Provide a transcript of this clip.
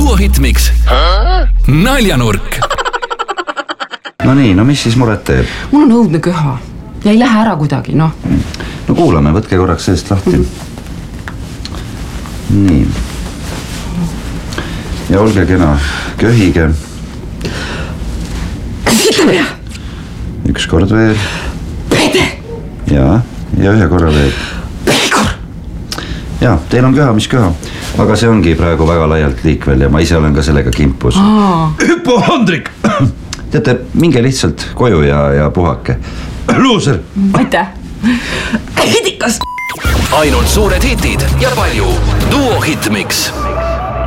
Duo Hitmix Naljanurk. No nii, no mis siis muret teeb? Mul on õudne köha ja ei lähe ära kuidagi, noh. No kuulame, võtke korraks sellest lahti. Nii. Ja olge kena, köhige. Ütle Üks kord veel. Pede! Ja ühe korra veel. Peekor! Ja, teil on köha, mis köha. Aga see ongi praegu väga laialt liikvel ja ma ise olen ka sellega kimpus. Hüpohondrik! Teate, minge lihtsalt koju ja puhake. Luuser! Aitäh! Hidikas! Ainult suured hitid ja palju Duo Hitmix